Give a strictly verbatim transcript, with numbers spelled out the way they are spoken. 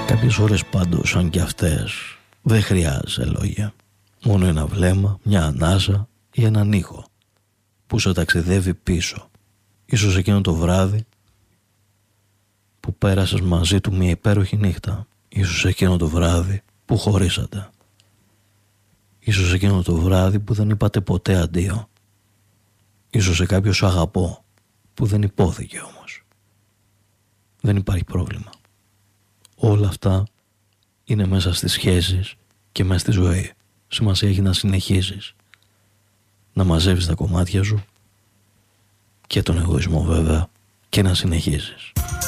Κάποιες ώρες πάντως, αν και αυτές, δεν χρειάζεται λόγια. Μόνο ένα βλέμμα, μια ανάσα ή έναν ήχο που σε ταξιδεύει πίσω. Ίσως εκείνο το βράδυ που πέρασες μαζί του μια υπέροχη νύχτα. Ίσως εκείνο το βράδυ που χωρίσατε. Ίσως εκείνο το βράδυ που δεν είπατε ποτέ αντίο. Ίσως σε κάποιο σου αγαπώ που δεν υπόθηκε όμως. Δεν υπάρχει πρόβλημα. Όλα αυτά είναι μέσα στις σχέσεις και μέσα στη ζωή. Σημασία έχει να συνεχίζεις να μαζεύεις τα κομμάτια σου και τον εγωισμό βέβαια και να συνεχίζεις.